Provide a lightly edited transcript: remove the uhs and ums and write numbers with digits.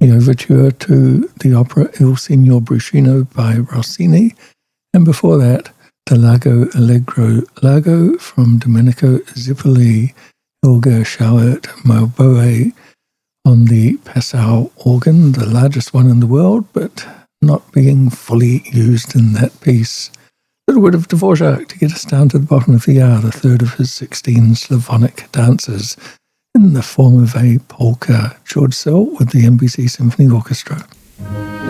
the overture to the opera Il Signor Bruscino by Rossini, and before that, the Largo Allegro Largo from Domenico Zipoli, Helga Schauert Mauboe on the Passau organ, the largest one in the world, but not being fully used in that piece. A little bit of Dvorak to get us down to the bottom of the hour, the third of his 16 Slavonic dances, in the form of a polka. George Szell with the NBC Symphony Orchestra.